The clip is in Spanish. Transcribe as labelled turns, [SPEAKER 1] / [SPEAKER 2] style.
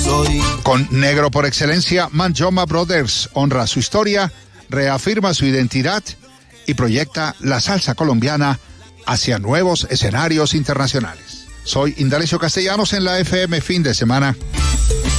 [SPEAKER 1] soy.
[SPEAKER 2] Con negro por excelencia, Manjoma Brothers honra su historia, reafirma su identidad y proyecta la salsa colombiana hacia nuevos escenarios internacionales. Soy Indalecio Castellanos en la FM Fin de Semana.